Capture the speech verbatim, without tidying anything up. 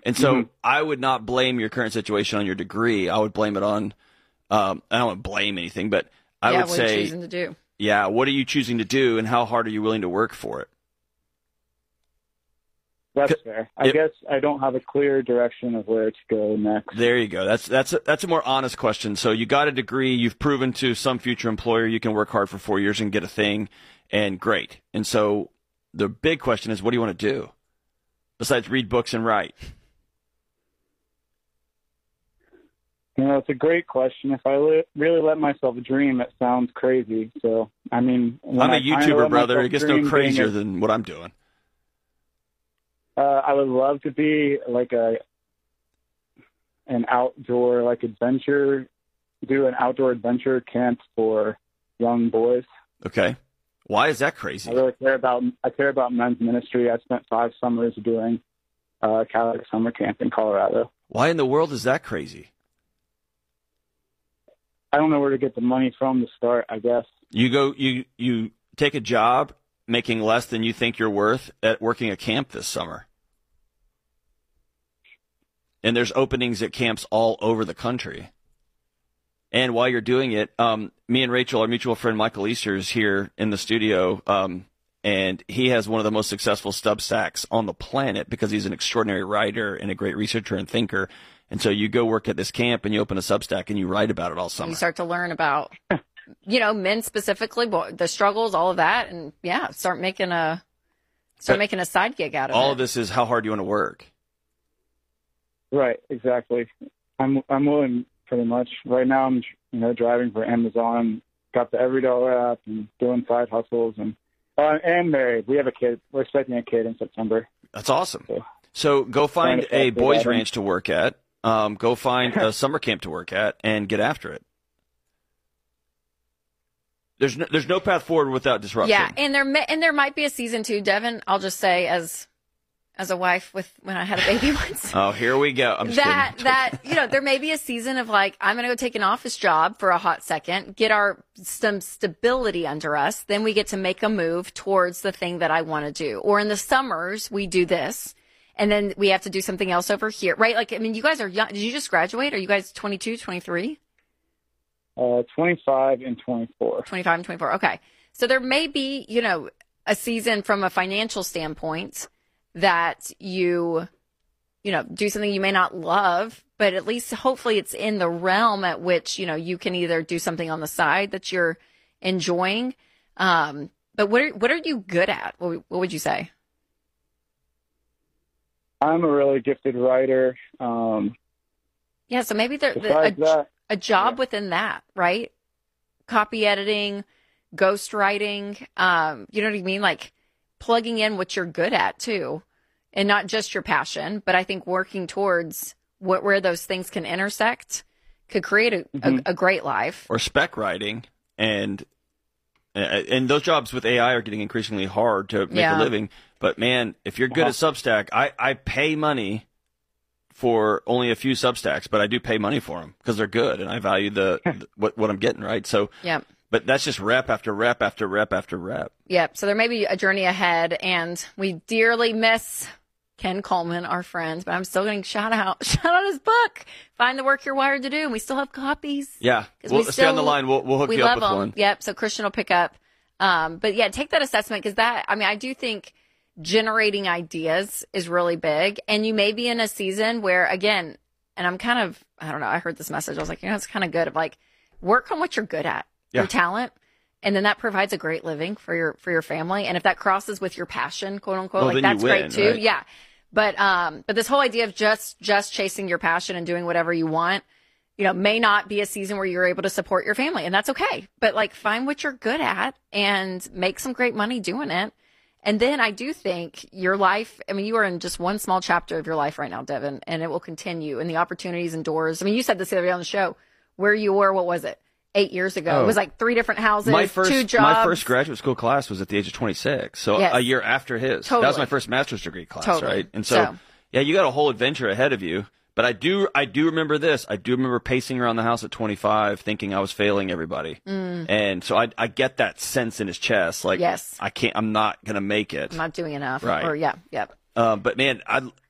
And so Mm-hmm. I would not blame your current situation on your degree. I would blame it on, um, I don't want to blame anything, but I yeah, would what are you say, choosing to do? yeah, what are you choosing to do and how hard are you willing to work for it? That's fair. I Yep. guess I don't have a clear direction of where to go next. There you go. That's that's a, that's a more honest question. So you got a degree, you've proven to some future employer you can work hard for four years and get a thing, and great. And so the big question is, what do you want to do besides read books and write? You know, it's a great question. If I li- really let myself dream, it sounds crazy. So, I mean, when I'm a I kinda YouTuber, let brother. myself It gets dream no being crazier a- than what I'm doing. Uh, I would love to be like a an outdoor like adventure, do an outdoor adventure camp for young boys. Okay. Why is that crazy? I really care about I care about men's ministry. I spent five summers doing uh, Catholic summer camp in Colorado. Why in the world is that crazy? I don't know where to get the money from to start. I guess You go, you you take a job making less than you think you're worth at working a camp this summer. And there's openings at camps all over the country. And while you're doing it, um, me and Rachel, our mutual friend Michael Easter, is here in the studio, um, and he has one of the most successful Substacks on the planet because he's an extraordinary writer and a great researcher and thinker. And so you go work at this camp and you open a Substack and you write about it all summer. You start to learn about, you know, men specifically, but the struggles, all of that, and yeah, start making a start But making a side gig out of all it. of this is how hard you want to work. right, exactly. I'm I'm willing pretty much. Right now, I'm you know driving for Amazon. Got the Every Dollar app and doing side hustles and uh, and married. We have a kid. We're expecting a kid in September. That's awesome. So, So go find Trying to a factor boys' that in. ranch to work at. Um, go find a summer camp to work at and get after it. There's no, there's no path forward without disruption. Yeah, and there may, and there might be a season two, Devin. I'll just say as as a wife with when I had a baby once. Oh, here we go. I'm just that kidding. that you know there may be a season of like I'm going to go take an office job for a hot second, get our some stability under us, then we get to make a move towards the thing that I want to do. Or in the summers we do this, and then we have to do something else over here, right? Like I mean, you guys are young. Did you just graduate? Are you guys twenty-two, twenty-three? uh, twenty-five and twenty-four. twenty-five and twenty-four. Okay. So there may be, you know, a season from a financial standpoint that you, you know, do something you may not love, but at least hopefully it's in the realm at which, you know, you can either do something on the side that you're enjoying. Um, but what are, what are you good at? What, what would you say? I'm a really gifted writer. Um, Yeah. So maybe there, the, besides a, that, a job yeah. within that, right? Copy editing, ghost writing, um, you know what I mean? Like plugging in what you're good at too, and not just your passion, but I think working towards what, where those things can intersect could create a, Mm-hmm. a, a great life. Or spec writing, and and those jobs with A I are getting increasingly hard to make Yeah. a living. But man, if you're good Uh-huh. at Substack, I, I pay money for only a few Substacks, but I do pay money for them because they're good, and I value the, the what what I'm getting, right? So, Yep. but that's just rep after rep after rep after rep. Yep. So there may be a journey ahead, and we dearly miss Ken Coleman, our friend, but I'm still going to shout out, shout out his book, Find the Work You're Wired to Do. And we still have copies. Yeah, 'Cause we'll we stay on still- the line. We'll we'll hook we you love up with them. one. Yep. So Christian will pick up. Um, but yeah, take that assessment because that, I mean, I do think generating ideas is really big. And you may be in a season where, again, and I'm kind of, I don't know, I heard this message. I was like, you know, it's kind of good of like, work on what you're good at, Yeah. your talent. And then that provides a great living for your, for your family. And if that crosses with your passion, quote unquote, Well, like then you that's win, great too. right? Yeah. But, um, but this whole idea of just, just chasing your passion and doing whatever you want, you know, may not be a season where you're able to support your family, and that's okay. But like, find what you're good at and make some great money doing it. And then I do think your life, I mean, you are in just one small chapter of your life right now, Devin, and it will continue, and the opportunities and doors. I mean, you said this the other day on the show where you were, what was it? Eight years ago. Oh. It was like three different houses, My first two jobs. my first graduate school class was at the age of twenty-six, so Yes. a year after his. That was Totally. my first master's degree class, Totally. right? And so, So- yeah, you got a whole adventure ahead of you. But I do I do remember this. I do remember pacing around the house at twenty-five, thinking I was failing everybody, Mm. and so I I get that sense in his chest, like Yes. I can't, I'm not gonna make it. I'm not doing enough. Right. Or yeah, yep. Uh, but man, I